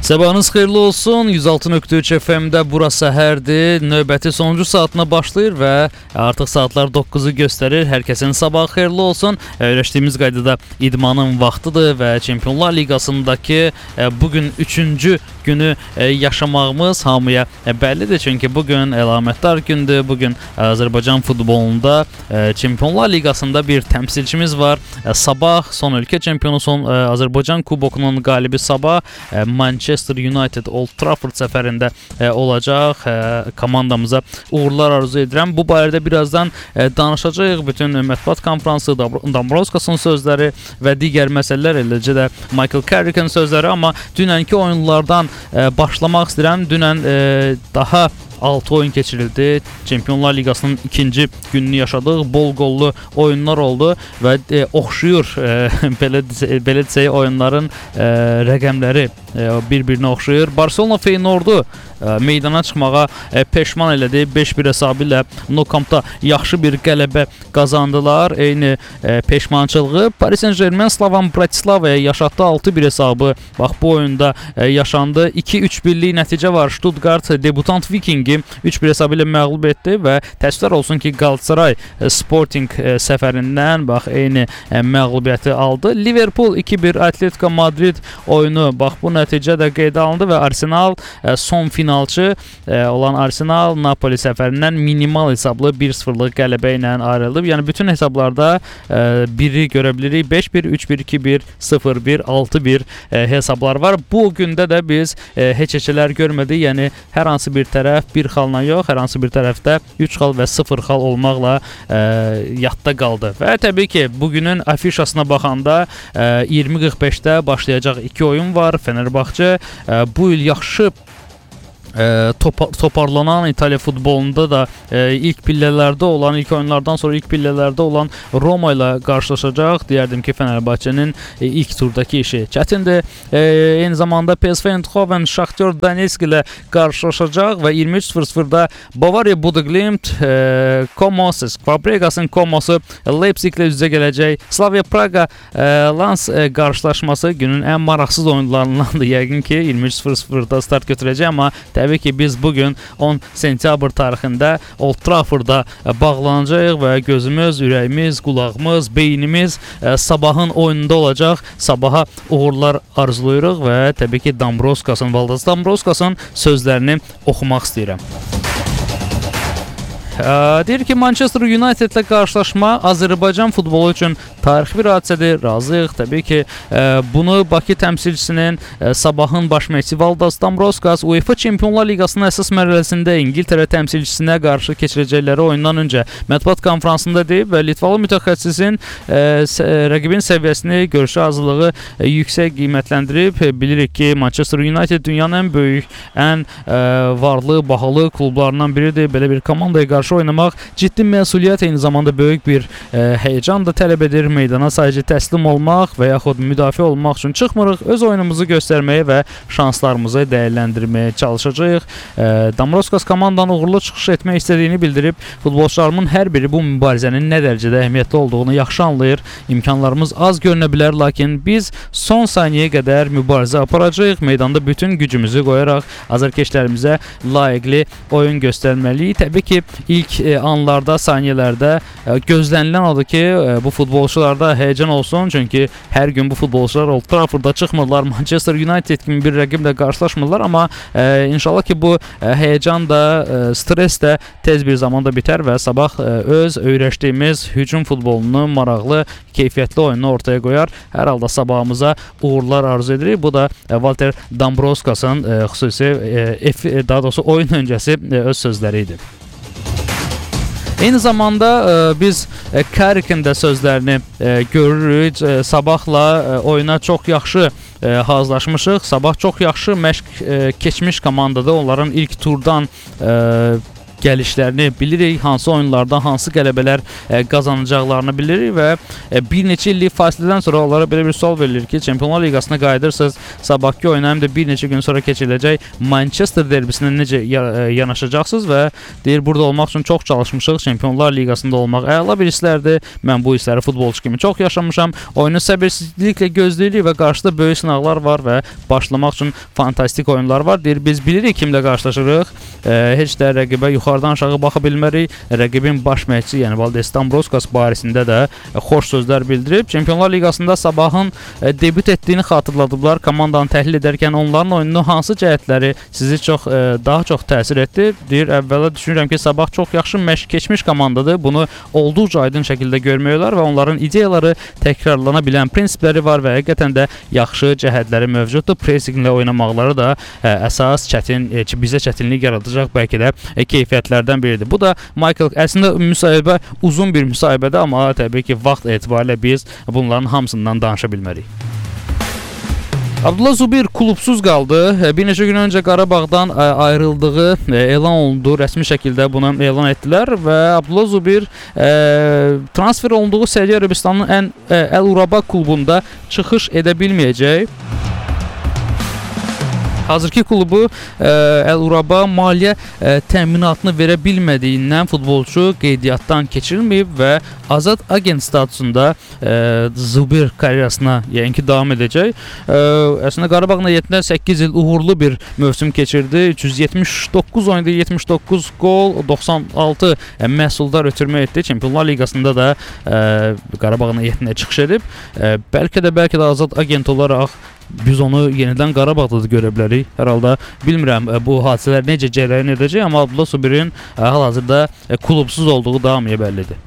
Sabahınız xeyirli olsun. 106.3 FM-də bura səhərdir. Növbəti sonuncu saatına başlayır və artıq saatlar 9-u göstərir. Hər kəsin sabahı xeyirli olsun. Öyrəşdiyimiz qaydada idmanın vaxtıdır və Çempionlar Liqasındakı bugün 3-cü günü yaşamağımız hamıya bəllidir. Çünki bugün əlamətdar gündür. Bugün Azərbaycan futbolunda Çempionlar Liqasında bir təmsilçimiz var. Sabah son ölkə çempionu, son Azərbaycan kubokunun qalibi Sabah Manchester United Old Trafford səfərində olacaq. Komandamıza uğurlar arzu edirəm. Bu barədə birazdan danışacağıq. Bütün mətbuat konfransı, Dambrowskasın sözləri və digər məsələlər, eləcə də Michael Carrick'in sözləri. Amma dünənki oyunlardan başlamaq istəyirəm. Dünən daha 6 oyun keçirildi. Çempionlar Liqasının ikinci gününü yaşadıq. Bol qollu oyunlar oldu və oxşuyur belə desək oyunların rəqəmləri bir-birinə oxşuyur. Barcelona Feyenoordu meydana çıxmağa peşman elədi. 5-1 hesabı ilə Nou Campda yaxşı bir qələbə qazandılar. Eyni peşmançılığı Paris Saint-Germain Slavan Bratislavaya yaşatdı. 6-1 hesabı bax bu oyunda yaşandı. 2-3 birlik nəticə var. Stuttgart debutant Vikingi 3-1 hesabı ilə məğlub etdi və təəssüflər olsun ki, Galatasaray Sporting səfərindən bax eyni məğlubiyyəti aldı. Liverpool 2-1 Atletico Madrid oyunu bax bu nəticə də qeydə alındı və Arsenal son finalçı olan Arsenal Napoli səfərindən minimal hesablı 1-0'lıq qələbə ilə ayrılıb. Yəni bütün hesablarda biri görə bilirik. 5-1, 3-1, 2-1, 0-1, 6-1 hesablar var. Bu gündə də biz heç-heçələr görmədik. Yəni hər hansı bir tərəf bir xalla yox, hər hansı bir tərəfdə 3 xal və 0 xal olmaqla yadda qaldı. Və təbii ki, bugünün afişasına baxanda 20:45-də başlayacaq 2 oyun var. Fenerbahçe bu il yaxşı toparlanan İtalya futbolunda da ilk pillələrdə olan, ilk oyunlardan sonra ilk pillələrdə olan Roma ilə qarşılaşacaq. Deyərdim ki, Fenerbahçe'nin ilk turdakı işi çətindir. Eyni zamanda PSV Eindhoven Shakhtar Donetsk ilə qarşılaşacaq və 23:00-da Bavaria Budaglimt Komos, Fabregas'ın Komosu Leipzig ilə üzə gələcək. Slavia Praga Lens qarşılaşması günün ən maraqsız oyunlarındandır. Yəqin ki, 23:00-da start götürəcək, amma təbii ki, biz bugün 10 sentyabr tarixində Old Traffordda bağlanacağıq və gözümüz, ürəyimiz, qulağımız, beynimiz Sabahın oyununda olacaq. Sabaha uğurlar arzulayırıq və təbii ki, Dambrowskasın, Valdas Dambrowskasın sözlərini oxumaq istəyirəm. Deyir ki, Manchester United ilə qarşılaşma Azərbaycan futbolu üçün tarixi bir hadisədir. Razıyıq. Təbii ki, bunu Bakı təmsilçisinin Sabahın baş məşqçisi Valdas Dambrowskas UEFA Çempionlar Liqasının əsas mərhələsində İngiltərə təmsilçisinə qarşı keçirəcəkləri oyundan öncə mətbuat konfransında deyib və Litvalı mütəxəssisin rəqibin səviyyəsini, görüşə hazırlığı yüksək qiymətləndirib. Bilirik ki, Manchester United dünyanın ən böyük, ən varlı, bahalı klublarından biridir. Belə bir komandaya qarşı oynamaq ciddi məsuliyyət, eyni zamanda böyük bir həyəcan da tələb edir. Meydana sadəcə təslim olmaq və yaxud müdafiə olmaq üçün çıxmırıq. Öz oyunumuzu göstərməyə və şanslarımızı dəyərləndirməyə çalışacağıq. Dambrowskas komandanın uğurlu çıxış etmək istədiyini bildirib. Futbolçularımın hər biri bu mübarizənin nə dərəcədə əhəmiyyətli olduğunu yaxşı anlayır. İmkanlarımız az görünə bilər, lakin biz son saniyəyə qədər mübarizə aparacağıq. Meydanda bütün gücümüzü qoyaraq azarkeşlərimizə layiqli oyun göstərməliyik. Təbii ki, ilk anlarda, saniyələrdə gözlənilən odur ki, bu futbolçularda həyəcan olsun. Çünki hər gün bu futbolçular Old Traffordda çıxmırlar. Manchester United kimi bir rəqiblə qarşılaşmırlar. Amma inşallah ki, bu həyəcan da, stres də tez bir zamanda bitər və Sabah öz öyrəşdiyimiz hücum futbolunu, maraqlı, keyfiyyətli oyununu ortaya qoyar. Hər halda Sabahımıza uğurlar arzu edirik. Bu da Walter Dambrowskasın xüsusi, daha doğrusu oyun öncəsi öz sözləri idi. Eyni zamanda biz Carrick'in də sözlərini görürük. Sabahla oyuna çox yaxşı hazırlaşmışıq. Sabah çox yaxşı məşq keçmiş komandadır. Onların ilk turdan gəlişlərini bilirik, hansı oyunlarda hansı qələbələr qazanacaqlarını bilirik və bir neçə illik fasilədən sonra onlara belə bir sual verilir ki, Çempionlar Liqasına qayıdırsınız, sabahki oyuna həm də bir neçə gün sonra keçiriləcək Manchester derbisinə necə yanaşacaqsınız və deyir, burada olmaq üçün çox çalışmışıq, Çempionlar Liqasında olmaq əla bir hisslərdir, mən bu hissləri futbolçu kimi çox yaşamışam, oyunu səbirsizliklə gözləyirik və qarşıda böyük sınaqlar var və başlamaq üçün fantastik oyunlar var. Deyir, biz bilirik kimlə qarşılaşırıq, heç də rəqibə yuxarıdan aşağı baxa bilmərik, rəqibin baş məşqçisi, yəni Valdes Dombrovskis barəsində də xoş sözlər bildirib. Çempionlar Liqasında Sabahın debüt etdiyini xatırladıblar. Komandanı təhlil edərkən onların oyununun hansı cəhətləri sizi daha çox təsir etdi? Deyir, əvvəla düşünürəm ki, Sabah çox yaxşı məşq keçmiş komandadır. Bunu olduqca aydın şəkildə görmək olar və onların ideyaları təkrarlana bilən prinsipləri var və həqiqətən də yaxşı cəhətləri mövcuddur. Pressinqlə oynamaqları da əsas bizə çətinlik yaradacaq bəlkə də keyfiyyətlərdən biridir. Bu da Michael, əslində müsahibə uzun bir müsahibədir, amma təbii ki, vaxt etibarilə biz bunların hamısından danışa bilmərik. Abdullah Zubir klubsuz qaldı. Bir neçə gün öncə Qarabağdan ayrıldığı elan olundu. Rəsmi şəkildə bunu elan etdilər və Abdullah Zubir transfer olunduğu Səudiyyə Ərəbistanının ən Əl-Uraba klubunda çıxış edə bilməyəcək. Hazırki klubu Əl-Uraba maliyyə təminatını verə bilmədiyindən futbolçu qeydiyyatdan keçirilməyib və azad agent statusunda Zubir karyerasına yəqin ki davam edəcək. Əslində Qarabağla 8 il uğurlu bir mövsüm keçirdi. 379 oyunda 79 gol, 96 məhsuldar ötürmə etdi. Çempionlar Liqasında da Qarabağla çıxış edib. Bəlkə də azad agent olaraq biz onu yenidən Qarabağda da görə bilərik. Hər halda bilmirəm bu hadisələr necə cərəyan edəcək, amma Abdullah Zubirin hal-hazırda klubsuz olduğu daimiyə bəllidir.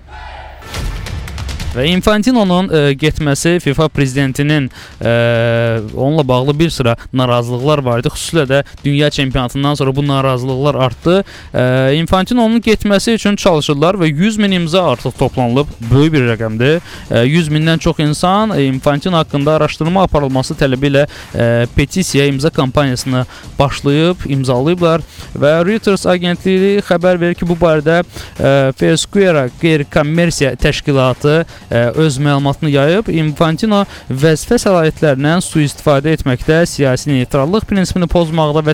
Və Infantino'nun getməsi FIFA prezidentinin onunla bağlı bir sıra narazılıqlar var idi. Xüsusilə də dünya çempionatından sonra bu narazılıqlar artdı. Infantino'nun getməsi üçün çalışırlar və 100 min imza artıq toplanılıb. Böyük bir rəqəmdir. 100 mindən çox insan Infantino haqqında araşdırma aparılması tələbi ilə petisiya imza kampaniyasını başlayıb, imzalayıblar və Reuters agentliyi xəbər verir ki, bu barədə Foursquare qeyri-kommersiya təşkilatı öz məlumatını yayıb. Infantino vəzifə səlahiyyətlərindən sui-istifadə etməkdə, siyasi neytrallıq prinsipini pozmaqda və